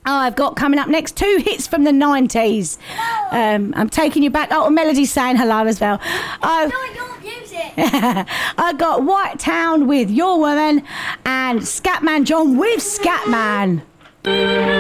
I've got coming up next 2 hits from the 90s. I'm taking you back. Oh, Melody's saying hello as well. Your music. I got White Town with Your Woman and Scatman John with Scatman.